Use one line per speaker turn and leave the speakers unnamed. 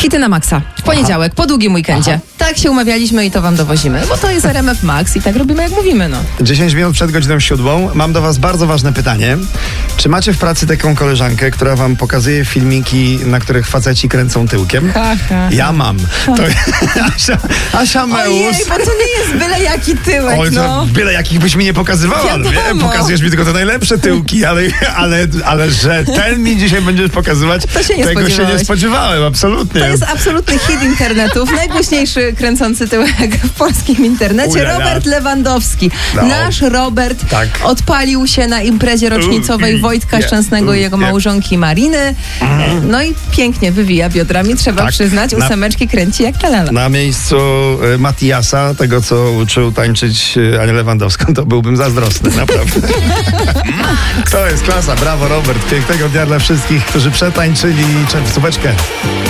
Hity na maksa. W poniedziałek, po długim weekendzie. Tak się umawialiśmy i to wam dowozimy, bo to jest RMF Max i tak robimy jak mówimy, no.
10 minut przed godziną 7 mam do was bardzo ważne pytanie. Czy macie w pracy taką koleżankę, która wam pokazuje filmiki, na których faceci kręcą tyłkiem? Ja mam. To Asia Meus.
Ojej, bo to nie jest byle jaki tyłek,
Oj,
no.
byle jakich byś mi nie pokazywała.
Wiadomo.
Pokazujesz mi tylko te najlepsze tyłki, ale że ten mi dzisiaj będziesz pokazywać,
To się nie
tego się nie
spodziewałeś.
spodziewałem, absolutnie.
To jest absolutny hit internetów, najgłośniejszy kręcący tyłek w polskim internecie,
Ulala.
Robert Lewandowski.
No.
Nasz Robert
Tak.
odpalił się na imprezie rocznicowej Wojtka Szczęsnego i jego małżonki Mariny. No i pięknie wywija biodrami, trzeba
Tak.
przyznać, ósemeczki kręci jak talala.
Na miejscu Matiasa, tego co uczył tańczyć Anię Lewandowską, to byłbym zazdrosny, naprawdę. To jest klasa, brawo Robert, pięknego dnia dla wszystkich, którzy przetańczyli czerwcóweczkę.